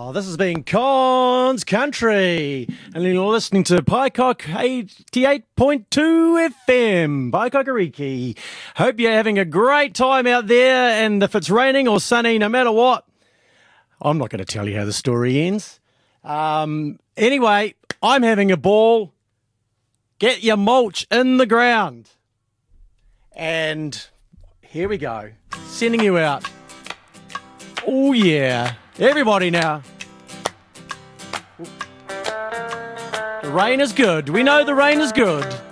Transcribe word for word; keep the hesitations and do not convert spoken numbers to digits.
Oh, this has been Cons Country, and you're listening to Pycock eighty-eight point two F M, Pycockariki. Hope you're having a great time out there, and if it's raining or sunny, no matter what, I'm not going to tell you how the story ends. Um, anyway, I'm having a ball. Get your mulch in the ground. And here we go, sending you out. Oh, yeah. Everybody now. The rain is good. We know the rain is good.